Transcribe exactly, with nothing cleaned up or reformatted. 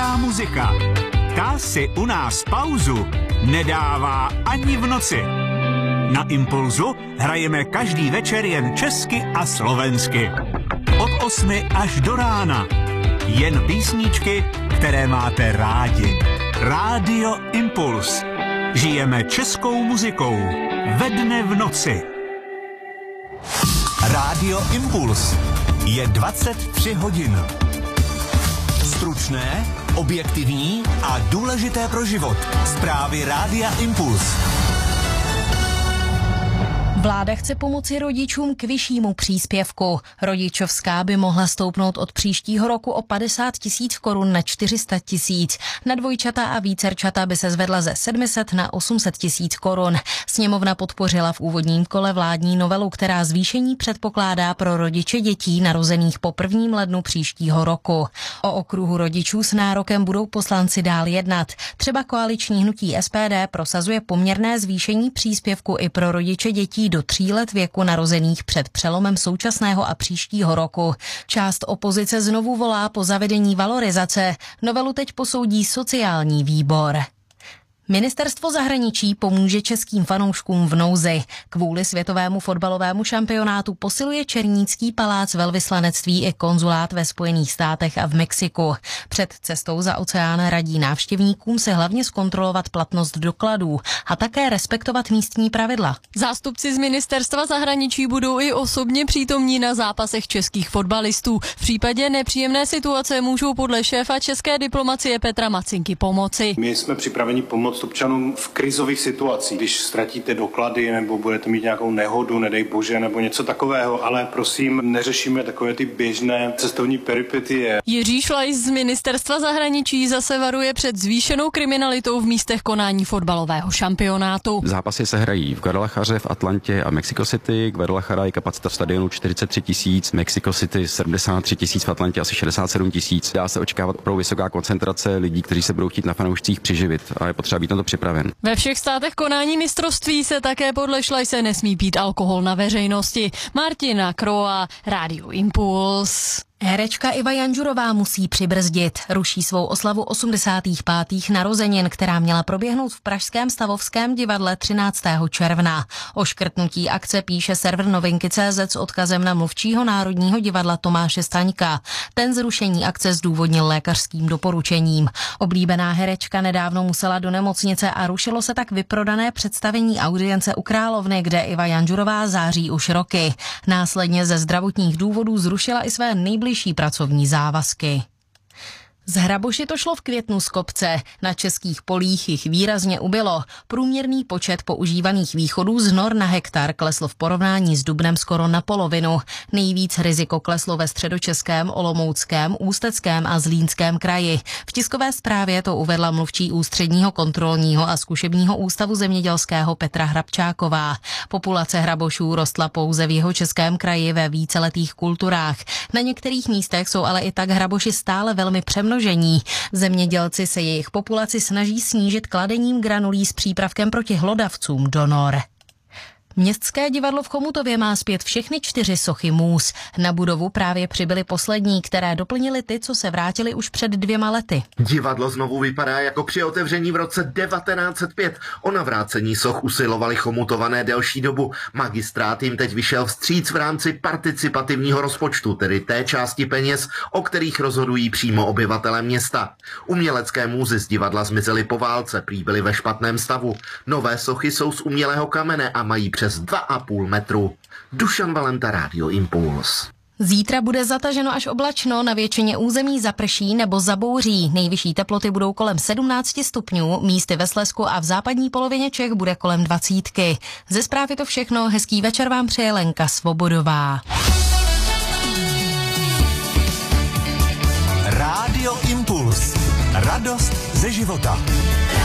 česká muzika. Ta si u nás pauzu nedává ani v noci. Na Impulzu hrajeme každý večer jen česky a slovensky. Od osmi až do rána. Jen písničky, které máte rádi. Rádio Impuls. Žijeme českou muzikou. Ve dne v noci. Rádio Impuls. Je dvacet tři hodin. Stručné, objektivní a důležité pro život. Zprávy Rádia Impuls. Vláda chce pomoci rodičům k vyššímu příspěvku. Rodičovská by mohla stoupnout od příštího roku o padesát tisíc korun na čtyři sta tisíc. Na dvojčata a vícerčata by se zvedla ze sedm set na osm set tisíc korun. Sněmovna podpořila v úvodním kole vládní novelu, která zvýšení předpokládá pro rodiče dětí narozených po prvním lednu příštího roku. O okruhu rodičů s nárokem budou poslanci dál jednat. Třeba koaliční hnutí S P D prosazuje poměrné zvýšení příspěvku i pro rodiče dětí do tří let věku narozených před přelomem současného a příštího roku. Část opozice znovu volá po zavedení valorizace. Novelu teď posoudí sociální výbor. Ministerstvo zahraničí pomůže českým fanouškům v nouzi. Kvůli světovému fotbalovému šampionátu posiluje Černícký palác, velvyslanectví i konzulát ve Spojených státech a v Mexiku. Před cestou za oceán radí návštěvníkům se hlavně zkontrolovat platnost dokladů a také respektovat místní pravidla. Zástupci z ministerstva zahraničí budou i osobně přítomní na zápasech českých fotbalistů. V případě nepříjemné situace můžou podle šéfa české diplomacie Petra Macinky pomoci. My jsme připraveni pomoct občanům v krizových situacích, když ztratíte doklady nebo budete mít nějakou nehodu, nedej bože, nebo něco takového, ale prosím, neřešíme takové ty běžné cestovní peripetie. Jiří Šlajs z ministerstva zahraničí zase varuje před zvýšenou kriminalitou v místech konání fotbalového šampionátu. Zápasy se hrají v Guadalajaře, v Atlantě a Mexico City. Guadalajara je kapacita stadionu čtyřicet tři tisíc, Mexico City sedmdesát tři tisíc, v Atlantě asi šedesát sedm tisíc. Dá se očekávat opravdu vysoká koncentrace lidí, kteří se budou chtít na fanoušcích přiživit a je potřeba být na to připraven. Ve všech státech konání mistrovství se také podle Šlajse nesmí pít alkohol na veřejnosti. Martina Kroa, Rádio Impuls. Herečka Iva Janžurová musí přibrzdit. Ruší svou oslavu osmdesátých pátých narozenin, která měla proběhnout v pražském Stavovském divadle třináctého června. O škrtnutí akce píše server novinky tečka cé zet s odkazem na mluvčího Národního divadla Tomáše Staňka. Ten zrušení akce zdůvodnil lékařským doporučením. Oblíbená herečka nedávno musela do nemocnice a rušilo se tak vyprodané představení Audience u Královny, kde Iva Janžurová září už roky. Následně ze zdravotních důvodů zrušila i své nejbližší pracovní závazky. Z hraboši to šlo v květnu z kopce. Na českých polích jich výrazně ubylo. Průměrný počet používaných východů z nor na hektar klesl v porovnání s dubnem skoro na polovinu. Nejvíc riziko kleslo ve středočeském, olomouckém, ústeckém a zlínském kraji. V tiskové zprávě to uvedla mluvčí Ústředního kontrolního a zkušebního ústavu zemědělského Petra Hrabčáková. Populace hrabošů rostla pouze v Jihočeském kraji ve víceletých kulturách. Na některých místech jsou ale i tak hraboši stále velmi přemnožení. Zemědělci se jejich populaci snaží snížit kladením granulí s přípravkem proti hlodavcům do nor. Městské divadlo v Chomutově má zpět všechny čtyři sochy můz. Na budovu právě přibyly poslední, které doplnily ty, co se vrátily už před dvěma lety. Divadlo znovu vypadá jako při otevření v roce devatenáct set pět. O navrácení soch usilovali Chomutované delší dobu. Magistrát jim teď vyšel vstříc v rámci participativního rozpočtu, tedy té části peněz, o kterých rozhodují přímo obyvatelé města. Umělecké můzy z divadla zmizely po válce, prý byly ve špatném stavu. Nové sochy jsou z umělého kamene a mají přes dva a půl metru. Dušan Valenta, Rádio Impuls. Zítra bude zataženo až oblačno, na většině území zaprší nebo zabouří. Nejvyšší teploty budou kolem sedmnáct stupňů, místy ve Slezsku a v západní polovině Čech bude kolem dvacítky. Ze zprávy to všechno, hezký večer vám přeje Lenka Svobodová. Rádio Impuls. Radost ze života.